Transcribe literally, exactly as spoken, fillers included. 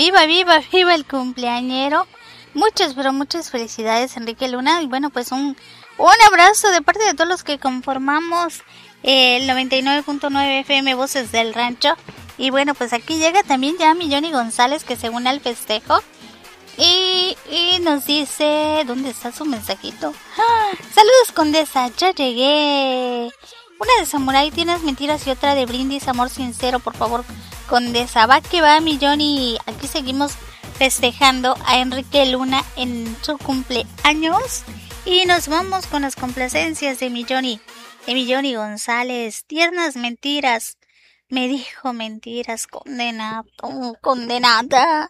Viva, viva, viva el cumpleañero. Muchas, pero muchas felicidades, Enrique Luna. Y bueno, pues un, un abrazo de parte de todos los que conformamos el noventa y nueve punto nueve F M Voces del Rancho. Y bueno, pues aquí llega también ya mi Johnny González, que se une al festejo. Y, y nos dice... ¿Dónde está su mensajito? ¡Ah! Saludos, Condesa, ya llegué. Una de Samurai, tienes mentiras, y otra de Brindis, amor sincero, por favor, Condesa. Va que va, mi Johnny. Aquí seguimos festejando a Enrique Luna en su cumpleaños. Y nos vamos con las complacencias de mi Johnny, de mi Johnny González. Tiernas mentiras. Me dijo mentiras, condenado, condenada.